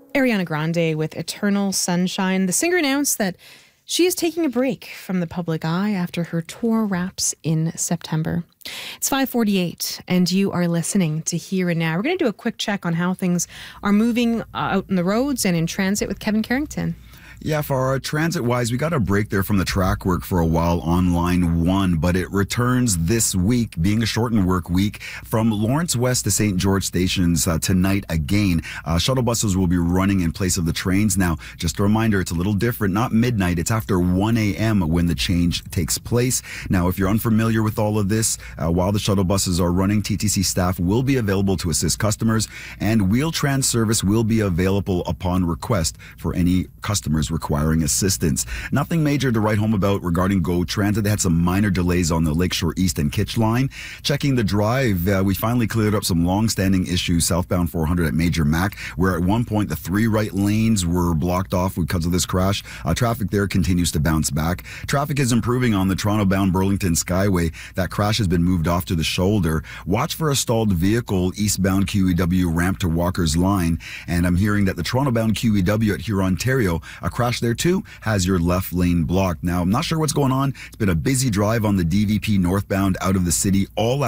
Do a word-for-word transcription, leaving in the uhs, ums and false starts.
Ariana Grande with Eternal Sunshine. The singer announced that she is taking a break from the public eye after her tour wraps in September. It's five forty-eight, and you are listening to Here and Now. We're going to do a quick check on how things are moving out on the roads and in transit with Kevin Carrington. Yeah, for our transit-wise, we got a break there from the track work for a while on line one, but it returns this week, being a shortened work week, from Lawrence West to Saint George stations uh, tonight again. Uh, shuttle buses will be running in place of the trains. Now, just a reminder, it's a little different. Not midnight, it's after one a.m. when the change takes place. Now, if you're unfamiliar with all of this, uh, while the shuttle buses are running, T T C staff will be available to assist customers, and Wheel-Trans service will be available upon request for any customers requiring assistance. Nothing major to write home about regarding GO Transit. They had some minor delays on the Lakeshore East and Kitch line. Checking the drive, uh, we finally cleared up some long-standing issues southbound four hundred at Major Mac, where at one point the three right lanes were blocked off because of this crash. Uh, traffic there continues to bounce back. Traffic is improving on the Toronto-bound Burlington Skyway. That crash has been moved off to the shoulder. Watch for a stalled vehicle eastbound Q E W ramp to Walker's line. And I'm hearing that the Toronto-bound Q E W at Huron, Ontario, a crash there too has your left lane blocked. Now, I'm not sure what's going on. It's been a busy drive on the D V P northbound out of the city all